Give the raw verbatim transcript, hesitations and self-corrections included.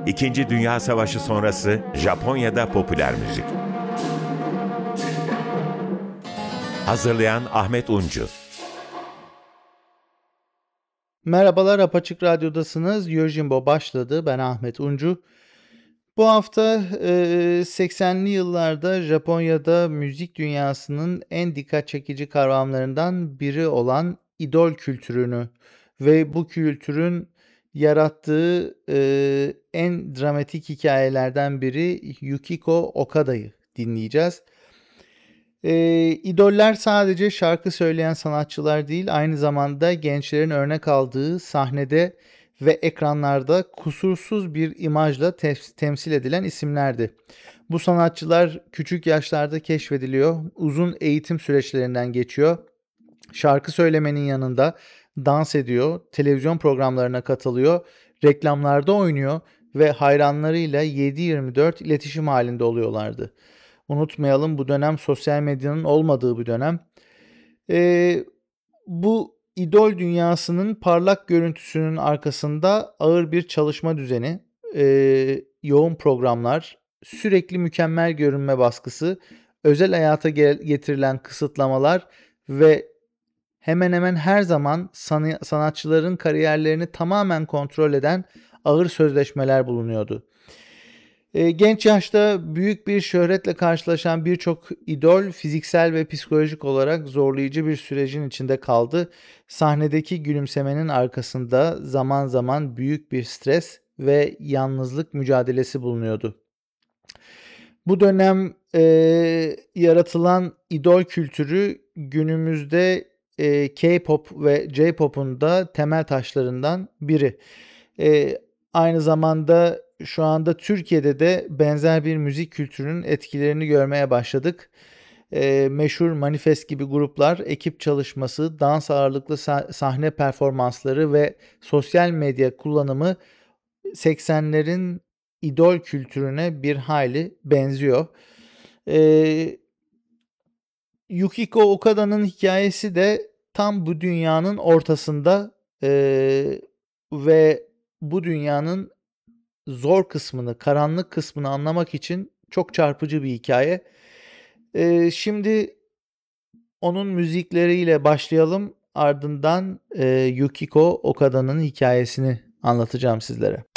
İkinci Dünya Savaşı sonrası Japonya'da popüler müzik. Hazırlayan Ahmet Uncu. Merhabalar, Apaçık Radyo'dasınız. Yojimbo başladı. Ben Ahmet Uncu. Bu hafta e, seksenli yıllarda Japonya'da müzik dünyasının en dikkat çekici kavramlarından biri olan idol kültürünü ve bu kültürün yarattığı e, en dramatik hikayelerden biri Yukiko Okada'yı dinleyeceğiz. Ee, idoller sadece şarkı söyleyen sanatçılar değil, aynı zamanda gençlerin örnek aldığı sahnede ve ekranlarda kusursuz bir imajla te- temsil edilen isimlerdi. Bu sanatçılar küçük yaşlarda keşfediliyor, uzun eğitim süreçlerinden geçiyor, şarkı söylemenin yanında dans ediyor, televizyon programlarına katılıyor, reklamlarda oynuyor ve hayranlarıyla yedi yirmi dört iletişim halinde oluyorlardı. Unutmayalım, bu dönem sosyal medyanın olmadığı bir dönem. Ee, bu idol dünyasının parlak görüntüsünün arkasında ağır bir çalışma düzeni, e, yoğun programlar, sürekli mükemmel görünme baskısı, özel hayata gel- getirilen kısıtlamalar ve hemen hemen her zaman san- sanatçıların kariyerlerini tamamen kontrol eden ağır sözleşmeler bulunuyordu. E, genç yaşta büyük bir şöhretle karşılaşan birçok idol fiziksel ve psikolojik olarak zorlayıcı bir sürecin içinde kaldı. Sahnedeki gülümsemenin arkasında zaman zaman büyük bir stres ve yalnızlık mücadelesi bulunuyordu. Bu dönem e, yaratılan idol kültürü günümüzde e, K-pop ve J-pop'un da temel taşlarından biri. E, aynı zamanda şu anda Türkiye'de de benzer bir müzik kültürünün etkilerini görmeye başladık. E, meşhur Manifest gibi gruplar, ekip çalışması, dans ağırlıklı sa- sahne performansları ve sosyal medya kullanımı seksenlerin idol kültürüne bir hayli benziyor. Ee, Yukiko Okada'nın hikayesi de tam bu dünyanın ortasında ee, ve bu dünyanın zor kısmını, karanlık kısmını anlamak için çok çarpıcı bir hikaye. Ee, şimdi onun müzikleriyle başlayalım. Ardından ee, Yukiko Okada'nın hikayesini anlatacağım sizlere.